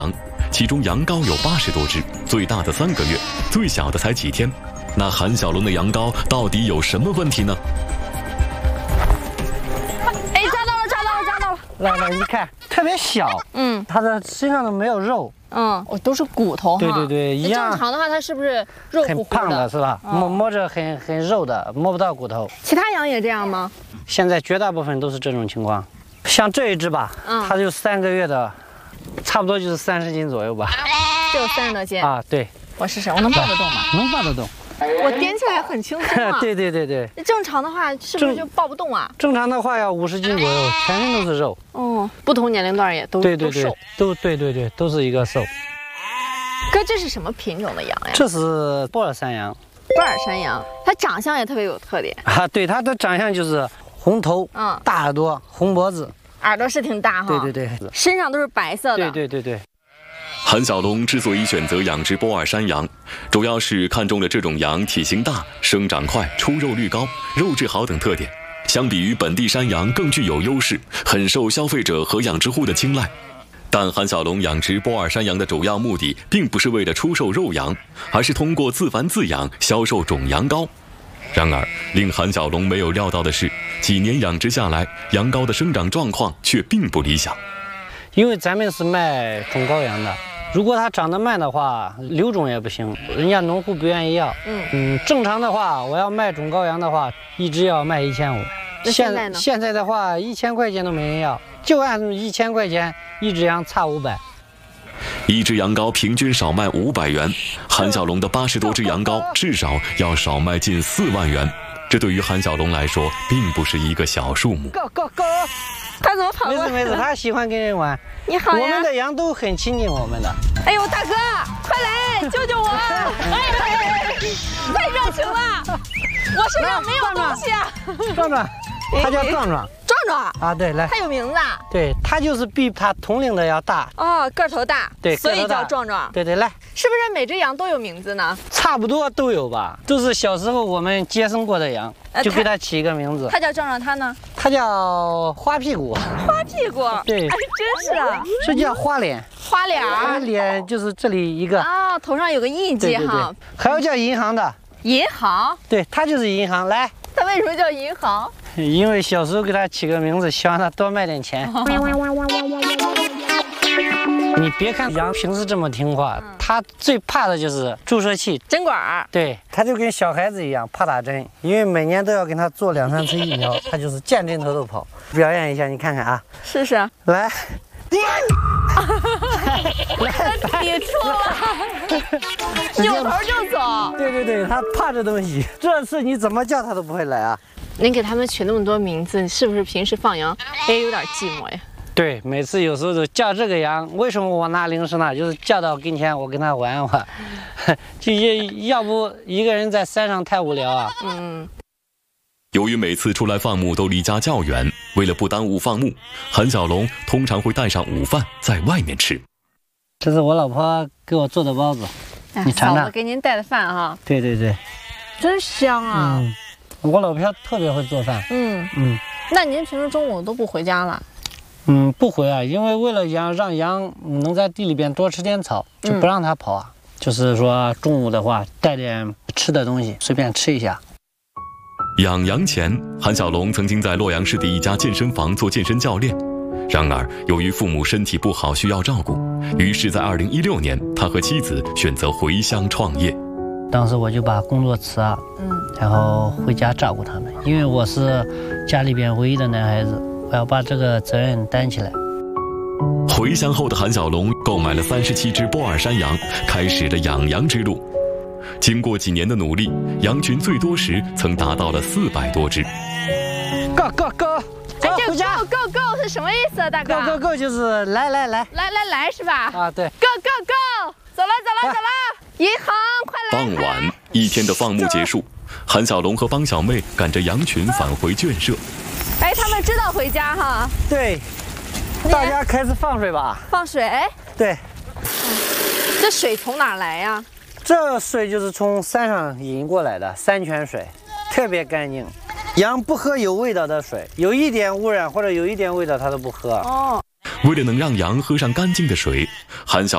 其中羊羔有80多只，最大的3个月，最小的才几天。那韩小龙的羊羔到底有什么问题呢？ 哎，抓到了！ 来，你看，特别小，它的身上都没有肉， 都是骨头哈。 对，一样。 正常的话，它是不是肉乎乎的？ 很胖的是吧？摸着很肉的，摸不到骨头。 其他羊也这样吗？ 现在绝大部分都是这种情况。像这一只吧，它就3个月的，差不多就是30斤左右吧。 只有30多斤啊？对。 我试试，我能抱得动吗？ 能抱得动。 我掂起来很轻松啊。 对。 正常的话是不是就抱不动啊？ 正常的话要50斤左右，全身都是肉。 不同年龄段也都瘦。 都是一个瘦。 哥，这是什么品种的羊呀？ 这是波尔山羊。 波尔山羊，它长相也特别有特点啊。对，它的长相就是红头，大耳朵，红脖子， 耳朵是挺大哈。 对， 身上都是白色的。 对。 韩小龙之所以选择养殖波尔山羊，主要是看中了这种羊体型大、生长快、出肉率高、肉质好等特点，相比于本地山羊更具有优势，很受消费者和养殖户的青睐。但韩小龙养殖波尔山羊的主要目的并不是为了出售肉羊，而是通过自繁自养销售种羊羔。然而，令韩小龙没有料到的是，几年养殖下来，羊羔的生长状况却并不理想。 因为咱们是卖种羔羊的，如果它长得慢的话，留种也不行，人家农户不愿意要。正常的话，我要卖种羔羊的话，一只要卖1500。 现在呢？ 现在的话，1000块钱都没人要，就按1000块钱一只羊差500。 一只羊羔平均少卖500元，韩小龙的80多只羊羔至少要少卖近4万元，这对于韩小龙来说并不是一个小数目。 Go！ 他怎么跑过来？ 没事，他喜欢跟人玩。 你好呀。 我们的羊都很亲近我们的。 哎呦，大哥，快来救救我！太热情了，我身上没有东西啊。 壮，他叫壮啊，对，来。 他有名字啊？ 对，他就是比他同龄的要大。 个头大。 对， 所以叫壮。 对，来。 是不是每只羊都有名字呢？ 差不多都有吧，都是小时候我们接生过的羊，就给它起一个名字。 它叫壮，它呢？ 它叫花屁股。 花屁股？ 对， 哎，真是啊。 是叫花脸。 花脸儿。 脸就是这里一个啊，头上有个印记哈。 还有叫银行的。 银行？ 对，它就是银行。来。 它为什么叫银行？ 因为小时候给它起个名字，希望它多卖点钱。你别看羊平时这么听话，它最怕的就是注射器、 针管。对， 它就跟小孩子一样怕打针，因为每年都要给它做2、3次疫苗，它就是见针头都跑。表演一下，你看看啊， 试试。 来， 抵触了，扭头就走。 对，它怕这东西。这次你怎么叫它都不会来啊。 您给他们取那么多名字，是不是平时放羊也有点寂寞呀？ 对，每次有时候都叫这个羊，为什么我拿零食呢？就是叫到跟前，我跟他玩，就要不一个人在山上太无聊啊。 由于每次出来放牧都离家较远，为了不耽误放牧，韩小龙通常会带上午饭在外面吃。 这是我老婆给我做的包子，你尝尝。 嫂子给您带的饭哈。对，真香啊。 我老婆特别会做饭。 那您平时中午都不回家了？ 不回啊，因为为了让羊能在地里边多吃点草，就不让它跑啊。就是说中午的话带点吃的东西，随便吃一下。 养羊前，韩小龙曾经在洛阳市的一家健身房做健身教练。然而，由于父母身体不好需要照顾，于是在2016年，他和妻子选择回乡创业。 当时我就把工作辞了，然后回家照顾他们，因为我是家里边唯一的男孩子，我要把这个责任担起来。 回乡后的韩小龙购买了37只波尔山羊，开始了养羊之路。经过几年的努力，羊群最多时曾达到了400多只。 Go！ 哎，这 go 是什么意思啊，大哥 ？Go 就是来是吧？ 啊，对。 Go！ 走了！银行，快来！ 傍晚，一天的放牧结束，韩小龙和方小妹赶着羊群返回圈舍。 哎，他们知道回家哈？ 对，大家开始放水吧。 放水？ 对。 这水从哪来呀？ 这水就是从山上引过来的山泉水，特别干净。羊不喝有味道的水，有一点污染或者有一点味道它都不喝。 为了能让羊喝上干净的水，